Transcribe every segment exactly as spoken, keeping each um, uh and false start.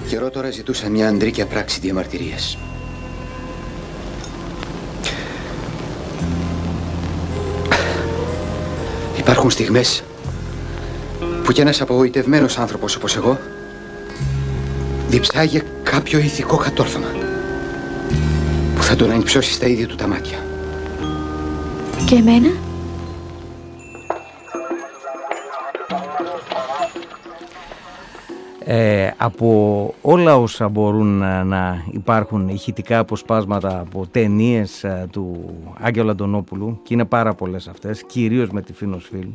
Καιρό τώρα ζητούσα μια ανδρίκια πράξη διαμαρτυρίας. Υπάρχουν στιγμές που κι ένας απογοητευμένος άνθρωπος όπως εγώ διψάγει κάποιο ηθικό κατόρθωμα που θα τον ανυψώσει στα ίδια του τα μάτια. Και εμένα? Ε, από όλα όσα μπορούν να, να υπάρχουν ηχητικά αποσπάσματα από ταινίες ε, του Άγγελου Αντωνόπουλου, και είναι πάρα πολλές αυτές, κυρίως με τη Φίνος Φιλ,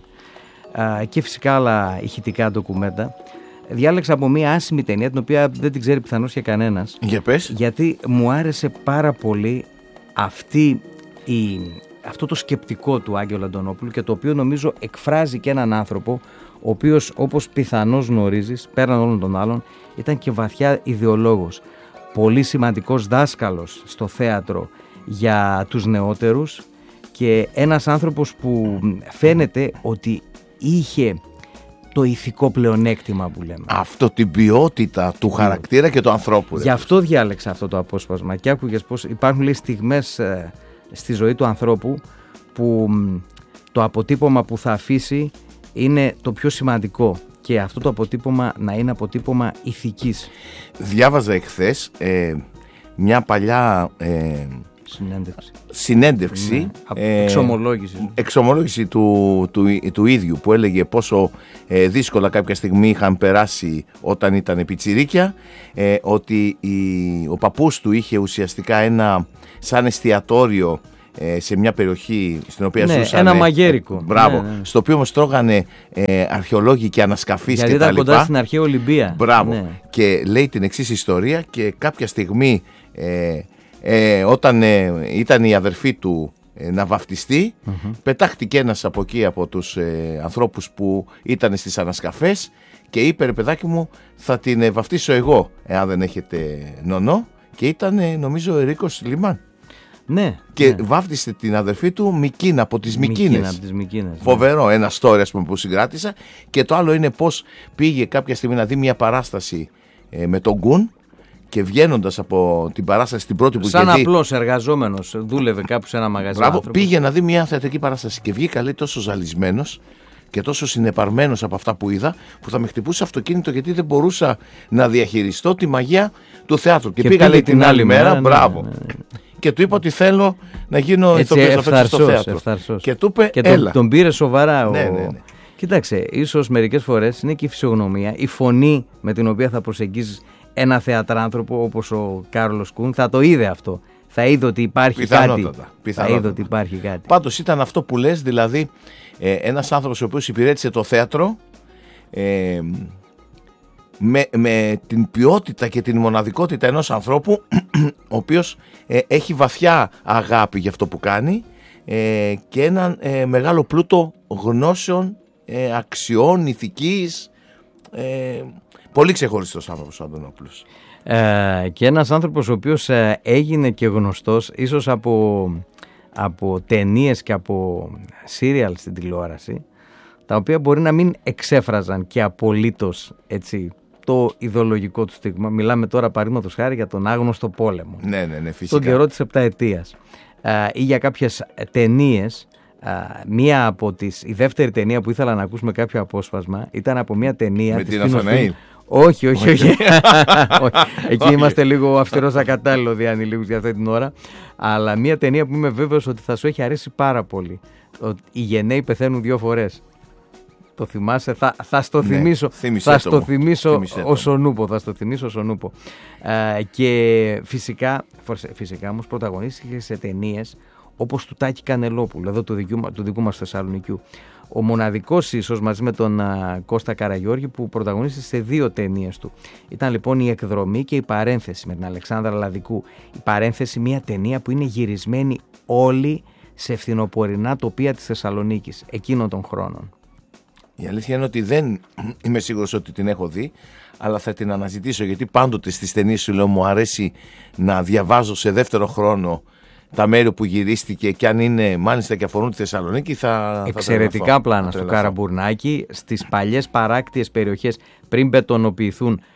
ε, και φυσικά άλλα ηχητικά ντοκουμέντα, διάλεξα από μια άσημη ταινία την οποία δεν την ξέρει πιθανώς και κανένας. Για πες. Γιατί μου άρεσε πάρα πολύ αυτή η, αυτό το σκεπτικό του Άγγελου Αντωνόπουλου, και το οποίο νομίζω εκφράζει και έναν άνθρωπο ο οποίος, όπως πιθανώς γνωρίζεις, πέραν όλων των άλλων, ήταν και βαθιά ιδεολόγος. Πολύ σημαντικός δάσκαλος στο θέατρο για τους νεότερους και ένας άνθρωπος που φαίνεται ότι είχε το ηθικό πλεονέκτημα που λέμε. Αυτό, την ποιότητα του χαρακτήρα και του ανθρώπου. Γι' αυτό διάλεξα αυτό το απόσπασμα και άκουγες πως υπάρχουν, λέει, στιγμές ε, στη ζωή του ανθρώπου που μ, το αποτύπωμα που θα αφήσει είναι το πιο σημαντικό, και αυτό το αποτύπωμα να είναι αποτύπωμα ηθικής. Διάβαζα εχθές ε, μια παλιά ε, συνέντευξη, συνέντευξη ναι, ε, εξομολόγηση, εξομολόγηση του, του, του ίδιου, που έλεγε πόσο ε, δύσκολα κάποια στιγμή είχαν περάσει όταν ήταν πιτσιρίκια, ε, ότι η, ο παππούς του είχε ουσιαστικά ένα σαν εστιατόριο σε μια περιοχή στην οποία ναι, ζούσαν. Ένα μαγέρικο. Μπράβο. Ναι, ναι. Στο οποίο όμως τρώγανε ε, αρχαιολόγοι και ανασκαφείς και τα λοιπά. Γιατί ήταν κοντά στην αρχαία Ολυμπία. Μπράβο. Ναι. Και λέει την εξής ιστορία, και κάποια στιγμή ε, ε, όταν ε, ήταν η αδερφή του ε, να βαφτιστεί, mm-hmm. πετάχτηκε ένας από εκεί από τους ε, ανθρώπους που ήταν στις ανασκαφές και είπε, ρε παιδάκι μου, θα την ε, βαφτίσω εγώ εάν δεν έχετε νονό, και ήταν ε, νομίζω ο Ερίκος Λιμάν. Ναι, και ναι. βάφτισε την αδερφή του Μικίνα από τις Μικίνες. Ναι. Φοβερό, ένα story, ας πούμε, που συγκράτησα. Και το άλλο είναι πως πήγε κάποια στιγμή να δει μια παράσταση ε, με τον Γκουν, και βγαίνοντας από την παράσταση την πρώτη που σαν είχε δει, απλός εργαζόμενος, δούλευε κάπου σε ένα μαγαζί. Μπράβο, πήγε να δει μια θεατρική παράσταση και βγήκα, λέει, τόσο ζαλισμένος και τόσο συνεπαρμένος από αυτά που είδα, που θα με χτυπούσε αυτοκίνητο, γιατί δεν μπορούσα να διαχειριστώ τη μαγεία του θεάτρου. Και, και πήγα, λέει, την άλλη μέρα, μέρα, μπράβο. Ναι, ναι, ναι. Και του είπα ότι θέλω να γίνω ηθοποιός στο θέατρο. Ευθαρσός. Και του είπε, και τον, έλα. Τον πήρε σοβαρά. Ναι, ο... ναι, ναι. Κοίταξε, ίσως μερικές φορές είναι και η φυσιογνωμία, η φωνή με την οποία θα προσεγγίζεις ένα θεατράνθρωπο όπως ο Κάρολος Κουν, θα το είδε αυτό. Θα είδε ότι υπάρχει πιθανότατα, κάτι. Πιθανότατα. Θα είδε ότι υπάρχει κάτι. Πάντως ήταν αυτό που λες, δηλαδή ε, ένας άνθρωπος ο οποίος υπηρέτησε το θέατρο ε, με, με την ποιότητα και την μοναδικότητα ενός ανθρώπου ο οποίος ε, έχει βαθιά αγάπη για αυτό που κάνει ε, και έναν ε, μεγάλο πλούτο γνώσεων, ε, αξιών, ηθικής, ε, πολύ ξεχωριστός άνθρωπος ο Αντωνόπουλος. Ε, και ένας άνθρωπος ο οποίος ε, έγινε και γνωστός ίσως από, από ταινίες και από σύριαλ στην τηλεόραση, τα οποία μπορεί να μην εξέφραζαν και απολύτως, έτσι, το ιδεολογικό του στίγμα. Μιλάμε τώρα, παραδείγματος χάρη, για τον άγνωστο πόλεμο. Ναι, ναι, ναι, φυσικά. Στον καιρό της επταετίας. Ε, ή για κάποιες ταινίες. Ε, μία από τις, η δεύτερη ταινία που ήθελα να ακούσουμε κάποιο απόσπασμα ήταν από μία ταινία. Με την Αθαναήλ. Όχι, όχι, όχι. Εκεί είμαστε λίγο αυστηρός ακατάλληλο διανηλίκους για αυτή την ώρα. Αλλά μία ταινία που είμαι βέβαιος ότι θα σου έχει αρέσει πάρα πολύ. Οι γενναίοι πεθαίνουν δύο φορές. Το θυμάσαι, θα, θα στο ναι, θυμίσω, θα στο θυμίσω όσον ούπο, θα στο θυμίσω όσον ούπο. Ε, και φυσικά, φυσικά όμως πρωταγωνίστηκε σε ταινίες όπως του Τάκη Κανελόπουλου, εδώ του δικού, του δικού μας Θεσσαλονικιού. Ο μοναδικός ίσως μαζί με τον α, Κώστα Καραγιώργη που πρωταγωνίστησε σε δύο ταινίες του. Ήταν λοιπόν η Εκδρομή και η Παρένθεση με την Αλεξάνδρα Λαδικού. Η Παρένθεση, μια ταινία που είναι γυρισμένη όλη σε φθινοπορεινά τοπία της Θεσσαλονίκης εκείνων των χρόνων. Η αλήθεια είναι ότι δεν είμαι σίγουρος ότι την έχω δει, αλλά θα την αναζητήσω, γιατί πάντοτε στις ταινίες σου λέω μου αρέσει να διαβάζω σε δεύτερο χρόνο τα μέρη που γυρίστηκε, και αν είναι μάλιστα και αφορούν τη Θεσσαλονίκη θα... Εξαιρετικά θα πλάνα στο Καραμπουρνάκι, στις παλιές παράκτιες περιοχές πριν μπετονοποιηθούν,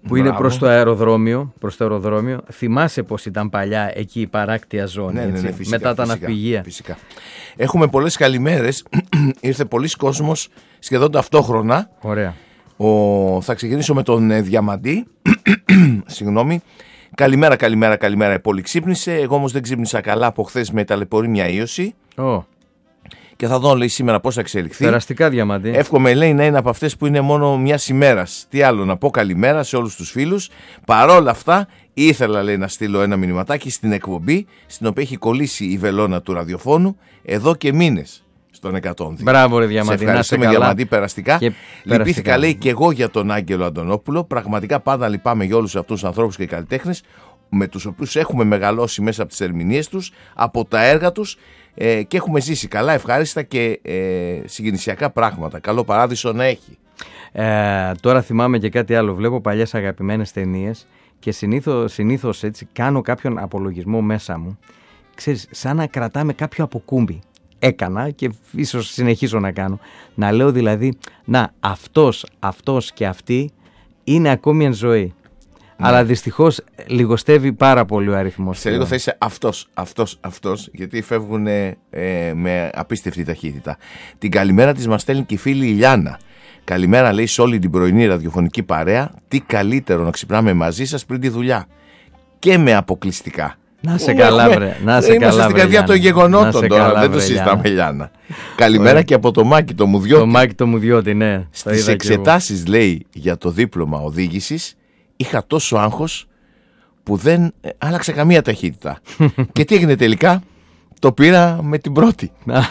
Που είναι προς το αεροδρόμιο, προς το αεροδρόμιο. Θυμάσαι πως ήταν παλιά εκεί η παράκτια ζώνη, Ναι, ναι, ναι, έτσι, φυσικά, μετά τα φυσικά, ναυπηγεία. Φυσικά. Έχουμε πολλές καλημέρες. Ήρθε πολλής κόσμος σχεδόν ταυτόχρονα. Ωραία. Ο... Θα ξεκινήσω με τον ε, Διαμαντή. Συγγνώμη. Καλημέρα, καλημέρα, καλημέρα. Πολύ ξύπνησε. Εγώ όμως δεν ξύπνησα καλά από χθες με ταλαιπωρή μια ίωση. Oh. Και θα δω, λέει, σήμερα πώς θα εξελιχθεί. Περαστικά, Διαμαντή. Εύχομαι, λέει, να είναι από αυτές που είναι μόνο μια ημέρα. Τι άλλο να πω, καλημέρα σε όλους τους φίλους. Παρόλα αυτά, ήθελα, λέει, να στείλω ένα μηνυματάκι στην εκπομπή, στην οποία έχει κολλήσει η βελόνα του ραδιοφώνου εδώ και μήνες. Στον εκατόν δύο. Μπράβο, ρε Διαμαντή. Σε ευχαριστούμε, Διαμαντή, περαστικά. Και Λυπήθηκα, περαστικά. λέει, και εγώ για τον Άγγελο Αντωνόπουλο. Πραγματικά πάντα λυπάμαι για όλους αυτούς τους ανθρώπους και καλλιτέχνες με τους οποίους έχουμε μεγαλώσει μέσα από τις ερμηνείες τους, από τα έργα τους ε, και έχουμε ζήσει καλά, ευχάριστα και ε, συγκινησιακά πράγματα. Καλό παράδεισο να έχει. Ε, τώρα θυμάμαι και κάτι άλλο. Βλέπω παλιές αγαπημένες ταινίες και συνήθως, συνήθως έτσι κάνω κάποιον απολογισμό μέσα μου. Ξέρεις, σαν να κρατάμε κάποιο αποκούμπι. Έκανα και ίσως συνεχίσω να κάνω. Να λέω δηλαδή, να αυτός, αυτός και αυτή είναι ακόμη εν ζωή. Ναι. Αλλά δυστυχώς λιγοστεύει πάρα πολύ ο αριθμός. Σε λίγο θα είσαι αυτός, αυτός, αυτός, γιατί φεύγουν ε, με απίστευτη ταχύτητα. Την καλημέρα της μας στέλνει και η φίλη Ηλιάνα. Καλημέρα, λέει, σε όλη την πρωινή ραδιοφωνική παρέα. Τι καλύτερο να ξυπνάμε μαζί σας πριν τη δουλειά. Και με αποκλειστικά. Να σε καλά, βρε. Να σε Είμαστε καλά, στην βρε, καρδιά Λιάννα. των γεγονότων τώρα. Καλά, Δεν το βρε, συζητάμε, Λιάννα. Καλημέρα και από το Μάκη, το Μουδιώτη. Το Μάκη το Μουδιώτη, ναι. Το Στις είδα εξετάσεις, λέει, για το δίπλωμα οδήγησης, είχα τόσο άγχος που δεν ε, άλλαξε καμία ταχύτητα. Και τι έγινε τελικά? Το πήρα με την πρώτη.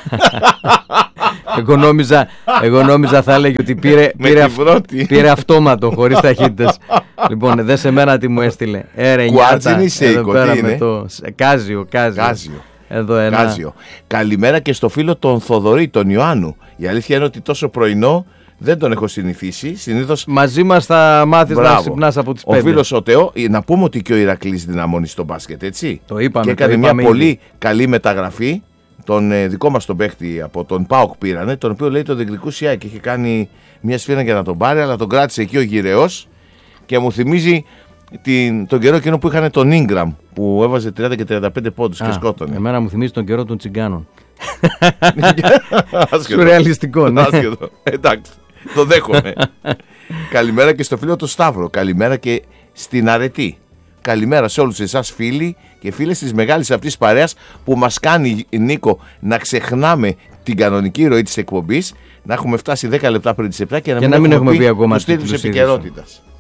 εγώ, νόμιζα, εγώ νόμιζα θα έλεγε ότι πήρε, Με πήρε, την αυ- πρώτη. πήρε αυτόματο χωρίς ταχύτητες. Λοιπόν, δε σε μένα τι μου έστειλε. Έρε Κουάρτζιν ή Σέικο, τι είναι? το Κάζιο, Κάζιο. Κάζιο. Εδώ ένα. Κάζιο. Καλημέρα και στο φίλο τον Θοδωρή, τον Ιωάννου. Η αλήθεια είναι ότι τόσο πρωινό δεν τον έχω συνηθίσει. Συνήθως. Μαζί μας θα μάθεις να Μπράβο. ξυπνάς από τις Ο πέντε. φίλος ο Τεό, να πούμε ότι και ο Ηρακλής δυναμώνει στο μπάσκετ, έτσι. Το είπαμε, Και έκανε το μια είπαμε πολύ ήδη. καλή μεταγραφή. Τον ε, δικό μας τον παίχτη από τον ΠΑΟΚ πήρανε, τον οποίο, λέει, τον διεκδικούσε η ΑΕΚ και είχε κάνει μια σφήνα για να τον πάρει, αλλά τον κράτησε εκεί ο γυρεός και μου θυμίζει την, τον καιρό εκείνο που είχαν τον Ingram που έβαζε τριάντα και τριάντα πέντε πόντους και Α, σκότωνε. Εμένα μου θυμίζει τον καιρό των τσιγκάνων. Άσχετο. Σουρεαλιστικό, ναι. Άσχετο. Εντάξει, το δέχομαι. Καλημέρα και στο φίλο του Σταύρο. Καλημέρα και στην Αρετή. Καλημέρα σε όλους εσάς, φίλοι και φίλες της μεγάλης αυτής παρέας που μας κάνει, Νίκο, να ξεχνάμε την κανονική ροή της εκπομπής, να έχουμε φτάσει δέκα λεπτά πριν τις επτά και να, Και να μην έχουμε πει πει ακόμα τους τίτλους τίτλους επικαιρότητας.